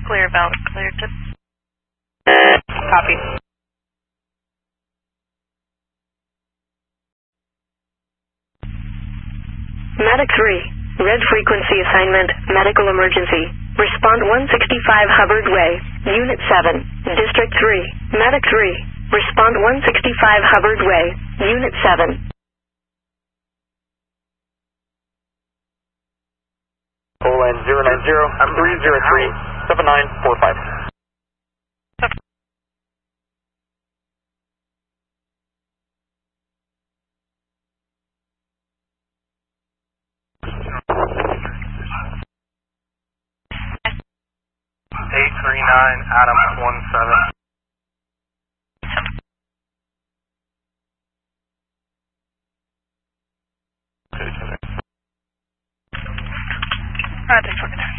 Clear valve, clear tip. Copy. Medic 3, red frequency assignment, medical emergency. Respond 165 Hubbard Way, Unit 7, District 3. Medic 3, respond 165 Hubbard Way, Unit 7. Line 090, I'm 303 7945. Adam 17. Alright, thanks for